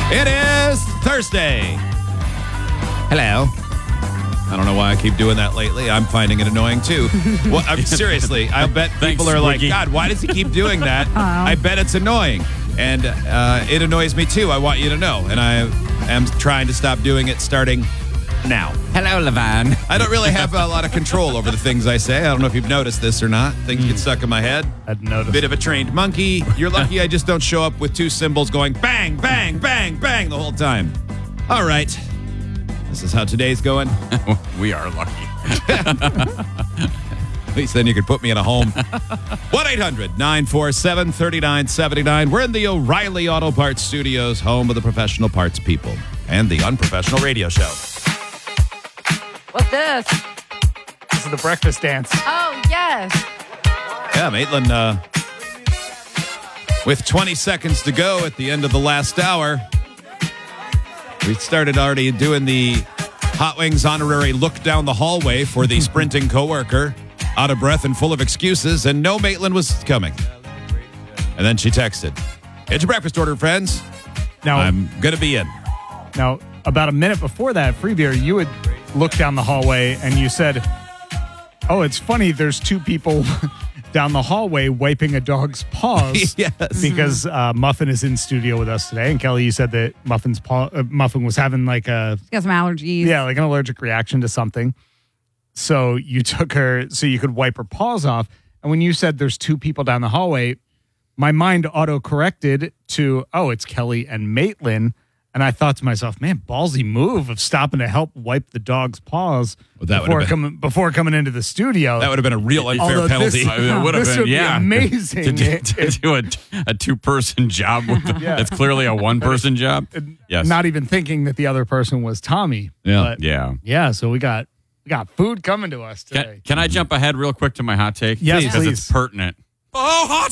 It is Thursday. Hello. I don't know why I keep doing that lately. I'm finding it annoying, too. Seriously, I bet people are like, God, why does he keep doing that? I bet it's annoying. And it annoys me, too. I want you to know. And I am trying to stop doing it starting now. Hello, Levan. I don't really have a lot of control over the things I say. I don't know if you've noticed this or not. Things get stuck in my head. I'd noticed. Bit of a trained monkey. You're lucky I just don't show up with two cymbals going bang, bang, bang, bang the whole time. All right. This is how today's going. We are lucky. At least then you could put me in a home. 1-800-947-3979. We're in the O'Reilly Auto Parts Studios, home of the professional parts people and the unprofessional radio show. What's this? This is the breakfast dance. Oh, yes. Yeah, Maitland, with 20 seconds to go at the end of the last hour, we started already doing the Hot Wings honorary look down the hallway for the sprinting coworker, out of breath and full of excuses, and no Maitland was coming. And then she texted, "It's your breakfast order, friends. Now, I'm going to be in." Now, about a minute before that, Free Beer, you would look down the hallway and you said, "Oh, it's funny. There's two people down the hallway wiping a dog's paws." Yes. Because Muffin is in studio with us today. And Kelly, you said that Muffin was having like She's got some allergies. like an allergic reaction to something. So you took her so you could wipe her paws off. And when you said there's two people down the hallway, my mind auto-corrected to, oh, it's Kelly and Maitland. And I thought to myself, man, ballsy move of stopping to help wipe the dog's paws before coming into the studio. That would have been a real unfair Although penalty. It would have this been, would be amazing. To do a two-person job that's clearly a one-person job. Yes. Not even thinking that the other person was Tommy. Yeah. But Yeah. so we got food coming to us today. Can I jump ahead real quick to my hot take? Yes, Because please. it's pertinent. Oh, hot.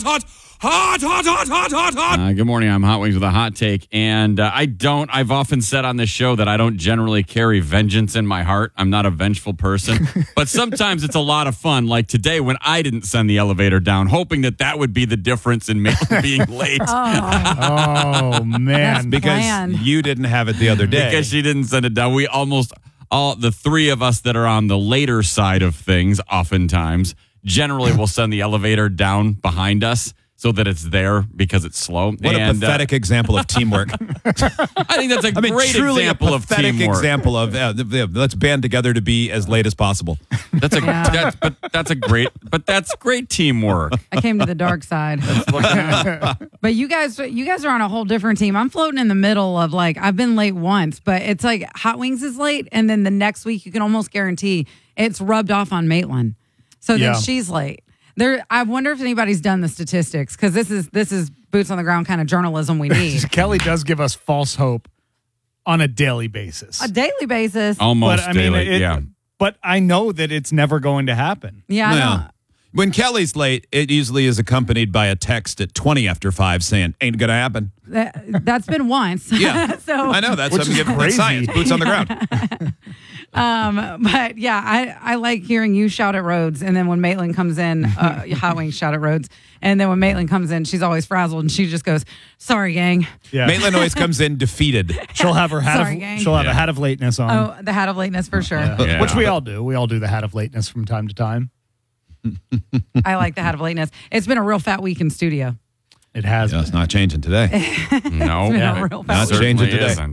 Good morning. I'm Hot Wings with a hot take. And I've often said on this show that I don't generally carry vengeance in my heart. I'm not a vengeful person. But sometimes it's a lot of fun. Like today when I didn't send the elevator down, hoping that would be the difference in me being late. Oh, man. Because Planned. you didn't have it the other day. Because she didn't send it down. We all the three of us that are on the later side of things, oftentimes, generally will send the elevator down behind us so that it's there because it's slow. What a pathetic example of teamwork. I think that's a great truly example a of pathetic teamwork. example of let's band together to be as late as possible. That's great teamwork. I came to the dark side. But you guys are on a whole different team. I'm floating in the middle of like, I've been late once, but it's like Hot Wings is late. And then the next week you can almost guarantee it's rubbed off on Maitland. So then she's late. I wonder if anybody's done the statistics because this is boots on the ground kind of journalism we need. Kelly does give us false hope on a daily basis. A daily basis. Almost But I mean, daily, But I know that it's never going to happen. Yeah, I know. When Kelly's late, it usually is accompanied by a text at 20 after 5 saying, "Ain't gonna happen." That's been once. Yeah. So I know. That's Which is something crazy. science. Boots on the ground. But yeah, I like hearing you shout at Rhodes, and then when Maitland comes in, Hot Wings shout at Rhodes, and then when Maitland comes in, she's always frazzled, and she just goes, "Sorry, gang." Yeah. Maitland always comes in defeted. She'll have her hat Sorry, gang. a hat of lateness on. Oh, the hat of lateness for sure. Yeah. Which we all do. We all do the hat of lateness from time to time. I like the hat of lateness. It's been a real fat week in studio. It has It's not changing today. No. It's been a real fat Not week. changing today. Isn't.